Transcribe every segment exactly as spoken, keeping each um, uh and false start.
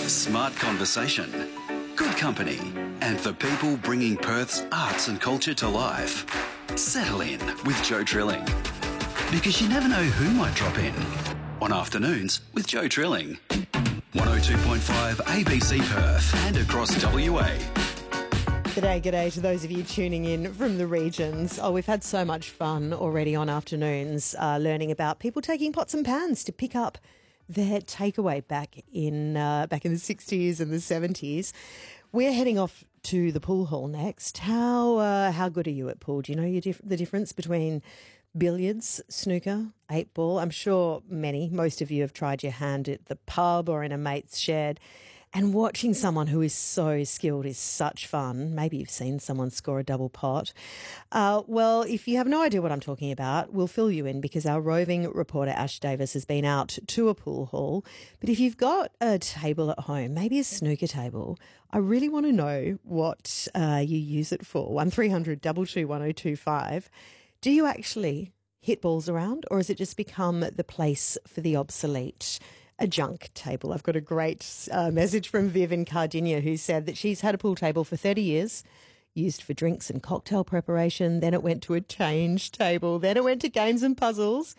Smart conversation, good company, and the people bringing Perth's arts and culture to life. Settle in with Joe Trilling. Because you never know who might drop in on Afternoons with Joe Trilling. one oh two point five A B C Perth and across W A. G'day, g'day to those of you tuning in from the regions. Oh, we've had so much fun already on Afternoons uh, learning about people taking pots and pans to pick up their takeaway back in uh, back in the sixties and the seventies. We're heading off to the pool hall next. How uh, how good are you at pool? Do you know your dif- the difference between billiards, snooker, eight ball? I'm sure many, most of you have tried your hand at the pub or in a mate's shed. And watching someone who is so skilled is such fun. Maybe you've seen someone score a double pot. Uh, well, if you have no idea what I'm talking about, we'll fill you in because our roving reporter Ash Davis has been out to a pool hall. But if you've got a table at home, maybe a snooker table, I really want to know what uh, you use it for. one three hundred two two one oh two five. Do you actually hit balls around, or has it just become the place for the obsolete? A junk table. I've got a great uh, message from Viv in Cardinia who said that she's had a pool table for thirty years, used for drinks and cocktail preparation, then it went to a change table, then it went to games and puzzles,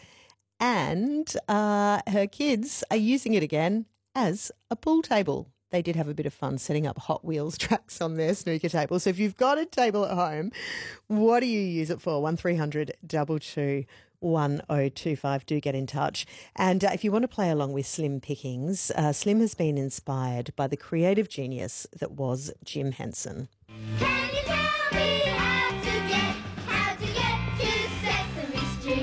and uh, her kids are using it again as a pool table. They did have a bit of fun setting up Hot Wheels tracks on their snooker table. So if you've got a table at home, what do you use it for? one three hundred two two one oh two five. Do get in touch. And uh, if you want to play along with Slim Pickings, uh, Slim has been inspired by the creative genius that was Jim Henson. Can you tell me how to get, how to get to Sesame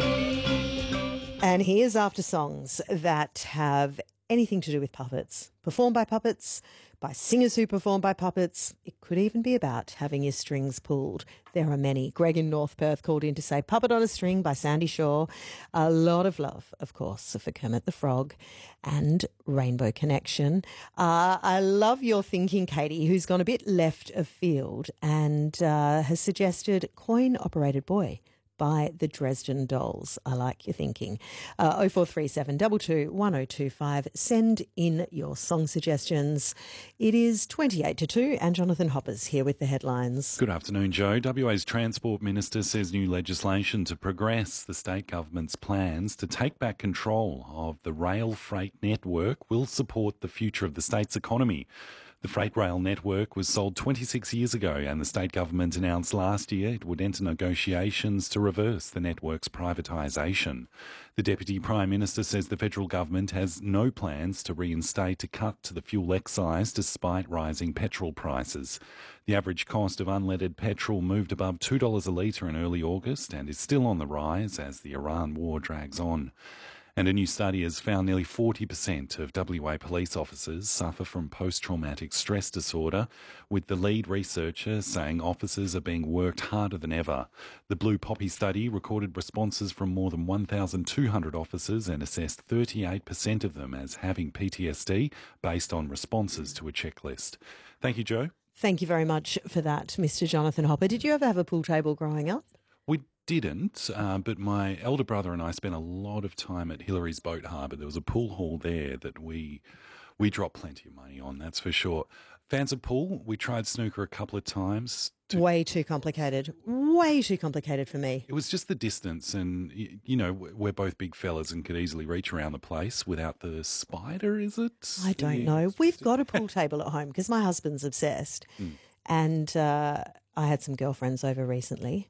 Street? And here's after songs that have anything to do with puppets, performed by puppets, by singers who perform by puppets. It could even be about having your strings pulled. There are many. Greg in North Perth called in to say Puppet on a String by Sandy Shaw. A lot of love, of course, for Kermit the Frog and Rainbow Connection. Uh, I love your thinking, Katie, who's gone a bit left of field and uh, has suggested Coin Operated Boy by the Dresden Dolls. I like your thinking. Uh, oh four three seven two two one oh two five. Send in your song suggestions. It is twenty-eight to two and Jonathan Hopper's here with the headlines. Good afternoon, Joe. W A's Transport Minister says new legislation to progress the state government's plans to take back control of the rail freight network will support the future of the state's economy. The freight rail network was sold twenty-six years ago and the state government announced last year it would enter negotiations to reverse the network's privatisation. The Deputy Prime Minister says the federal government has no plans to reinstate a cut to the fuel excise despite rising petrol prices. The average cost of unleaded petrol moved above two dollars a litre in early August and is still on the rise as the Iran war drags on. And a new study has found nearly forty percent of W A police officers suffer from post-traumatic stress disorder, with the lead researcher saying officers are being worked harder than ever. The Blue Poppy study recorded responses from more than one thousand two hundred officers and assessed thirty-eight percent of them as having P T S D based on responses to a checklist. Thank you, Joe. Thank you very much for that, Mister Jonathan Hopper. Did you ever have a pool table growing up? We didn't, uh, but my elder brother and I spent a lot of time at Hillary's Boat Harbour. There was a pool hall there that we we dropped plenty of money on, that's for sure. Fans of pool, we tried snooker a couple of times. To, Way too complicated. Way too complicated for me. It was just the distance and, you know, we're both big fellas and could easily reach around the place without the spider, is it? I don't Yeah. know. We've got a pool table at home because my husband's obsessed. Mm. And uh, I had some girlfriends over recently.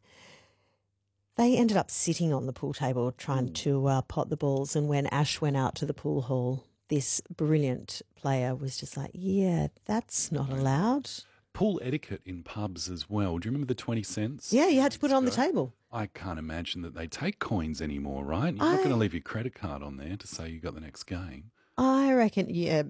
They ended up sitting on the pool table trying mm. to uh, pot the balls. And when Ash went out to the pool hall, this brilliant player was just like, yeah, that's not allowed. Pool etiquette in pubs as well. Do you remember the twenty cents? Yeah, you had to put it on the table. I can't imagine that they take coins anymore, right? You're I, not going to leave your credit card on there to say you got the next game. I reckon, yeah,